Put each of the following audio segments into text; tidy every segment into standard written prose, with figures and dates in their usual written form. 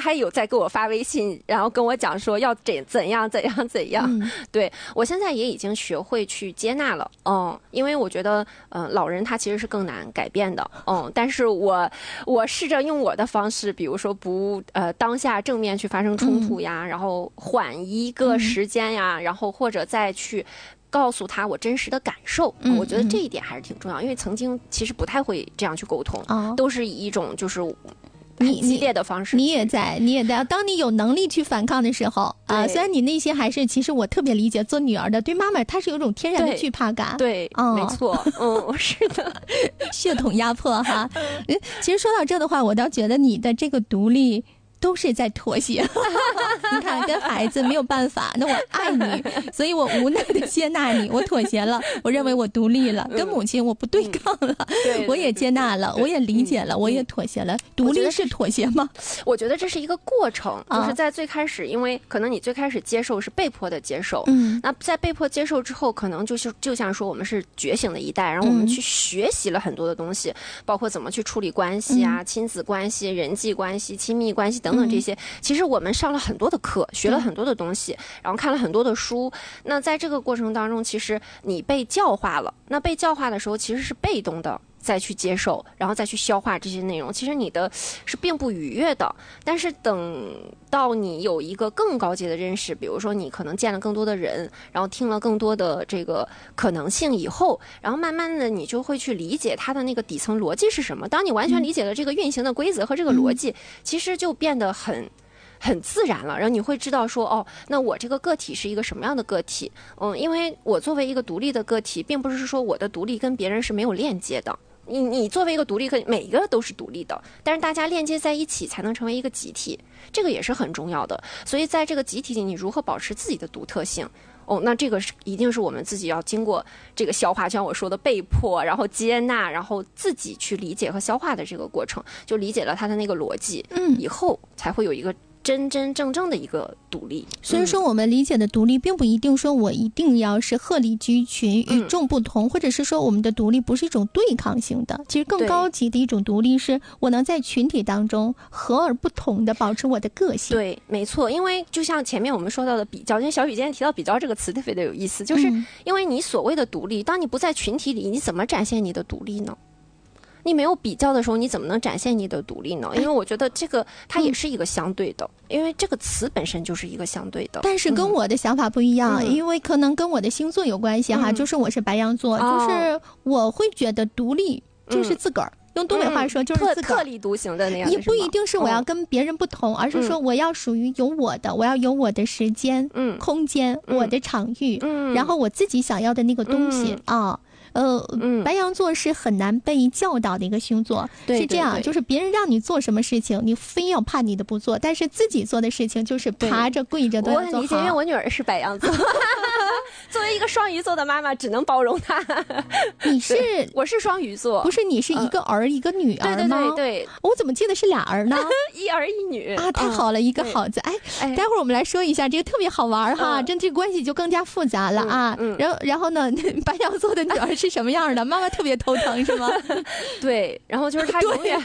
还有在给我发微信，然后跟我讲说要怎样。对，我现在也已经学会去接纳了，因为我觉得老人他其实是更难改变的，但是我试着用我的方式，比如说不当下正面去发生冲突呀，然后缓一个时间呀，然后或者再去告诉他我真实的感受，我觉得这一点还是挺重要，因为曾经其实不太会这样去沟通，都是以一种就是很激烈的方式。 你也在，当你有能力去反抗的时候啊，虽然你内心还是，其实我特别理解做女儿的，对妈妈她是有种天然的惧怕感。 对，没错，是的， 血统压迫哈。其实说到这的话，我倒觉得你的这个独立都是在妥协。你看跟孩子没有办法，那我爱你，所以我无奈的接纳你，我妥协了，我认为我独立了，跟母亲我不对抗了，我也接纳了，我也理解了，我也妥协了。独立是妥协吗？ 我觉得这是一个过程，就是在最开始，因为可能你最开始接受是被迫的接受，那在被迫接受之后，可能就像说我们是觉醒的一代，然后我们去学习了很多的东西，包括怎么去处理关系啊，亲子关系、人际关系、亲密关系等等这些，其实我们上了很多的课，学了很多的东西，然后看了很多的书。那在这个过程当中，其实你被教化了，那被教化的时候其实是被动的再去接受，然后再去消化这些内容，其实你的是并不愉悦的。但是等到你有一个更高阶的认识，比如说你可能见了更多的人，然后听了更多的这个可能性以后，然后慢慢的你就会去理解它的那个底层逻辑是什么。当你完全理解了这个运行的规则和这个逻辑，其实就变得很自然了，然后你会知道说，那我这个个体是一个什么样的个体？因为我作为一个独立的个体，并不是说我的独立跟别人是没有链接的。你作为一个独立个体，每一个都是独立的，但是大家链接在一起才能成为一个集体，这个也是很重要的。所以在这个集体里，你如何保持自己的独特性？那这个一定是我们自己要经过这个消化，就像我说的被迫，然后接纳，然后自己去理解和消化的这个过程，就理解了它的那个逻辑，以后才会有一个真真正正的一个独立。 所以说我们理解的独立并不一定说我一定要是鹤立鸡群与众不同，或者是说我们的独立不是一种对抗性的，其实更高级的一种独立是我能在群体当中和而不同的保持我的个性。 对，没错，因为就像前面我们说到的比较，因为小雨今天提到比较这个词特别的有意思，就是因为你所谓的独立，当你不在群体里，你怎么展现你的独立呢？你没有比较的时候，你怎么能展现你的独立呢？因为我觉得这个它也是一个相对的，因为这个词本身就是一个相对的。 但是跟我的想法不一样，因为可能跟我的星座有关系哈，就是我是白羊座，就是我会觉得独立就是自个儿。用东北话说就是自个特立独行的那样， 也不一定是我要跟别人不同，而是说我要属于有我的，我要有我的时间、空间、我的场域，然后我自己想要的那个东西啊。白羊座是很难被教导的一个星座，是这样，就是别人让你做什么事情，你非要怕你的不做，但是自己做的事情就是爬着跪着都要做好。 我很理解，因为我女儿是白羊座，作为一个双鱼座的妈妈，只能包容她。我是双鱼座， 不是你是一个儿一个女儿吗？ 对， 我怎么记得是俩儿呢？ 一儿一女啊，太好了，一个好字。待会儿我们来说一下这个特别好玩哈，这个关系就更加复杂了啊。然后呢，白羊座的女儿是什么样的？妈妈特别头疼是吗？ 对，然后就是她永远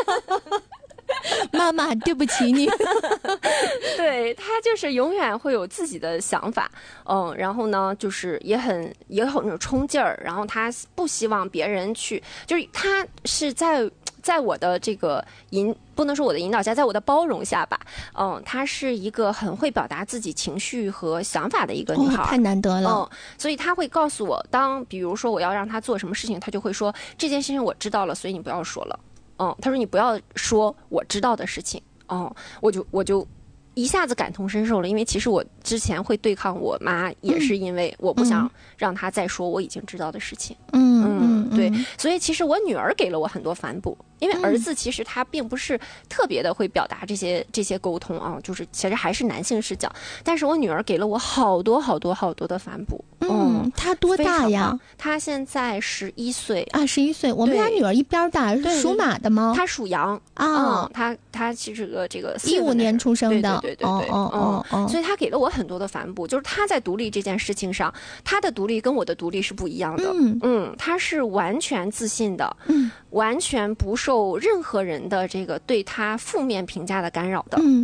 妈妈对不起你。 对，她就是永远会有自己的想法，然后呢就是也很有那种冲劲儿，然后她不希望别人去，就是她是在我的这个不能说我的引导下，在我的包容下吧，她是一个很会表达自己情绪和想法的一个女孩， 太难得了。 所以她会告诉我，比如说我要让她做什么事情，她就会说这件事情我知道了，所以你不要说了。她说你不要说我知道的事情。我就一下子感同身受了，因为其实我之前会对抗我妈，也是因为我不想让她再说我已经知道的事情。对，所以其实我女儿给了我很多反哺，因为儿子其实他并不是特别的会表达这些沟通啊，就是其实还是男性视角，但是我女儿给了我好多的反哺。 她多大呀？ 她现在11岁啊，11岁。我们俩女儿一边大，是属马的吗？ 她属羊啊。她其实这个 15年出生的。 对。所以她给了我很多的反哺，就是她在独立这件事情上，她的独立跟我的独立是不一样的。她是完全自信的，完全不受任何人的这个对她负面评价的干扰的。